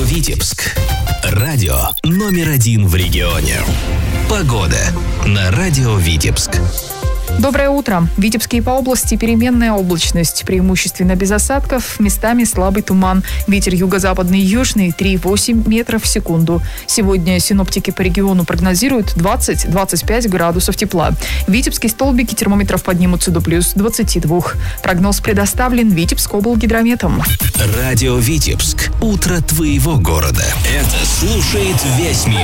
Витебск. Радио номер 1 в регионе. Погода на радио Витебск. Доброе утро. В Витебске и по области переменная облачность, преимущественно без осадков, местами слабый туман. Ветер юго-западный и южный 3,8 метров в секунду. Сегодня синоптики по региону прогнозируют 20-25 градусов тепла. В Витебске столбики термометров поднимутся до плюс 22. Прогноз предоставлен Витебскоблгидрометом. Радио Витебск. Утро твоего города. Это слушает весь мир.